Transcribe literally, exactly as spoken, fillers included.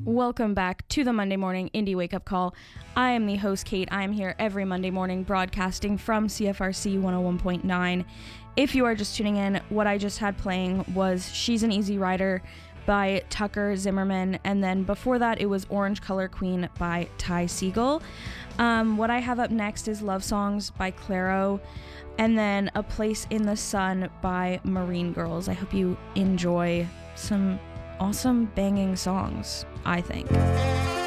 Welcome back to the Monday Morning Indie Wake Up Call. I am the host, Kate. I am here every Monday morning broadcasting from C F R C one oh one point nine. If you are just tuning in, what I just had playing was She's an Easy Rider by Tucker Zimmerman, and then before that it was Orange Color Queen by Ty Segall. Um, what I have up next is Love Songs by Clairo, and then A Place in the Sun by Marine Girls. I hope you enjoy some awesome banging songs, I think.